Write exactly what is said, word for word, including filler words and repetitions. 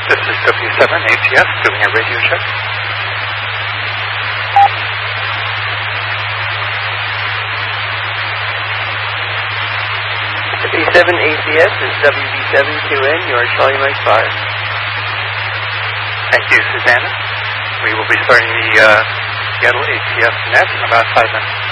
This is W seven A T S doing a radio check. W seven A T S is W B seven two N, your Charlie Mike five. Thank you, Susanna. We will be starting the uh, Seattle A T S net in about five minutes.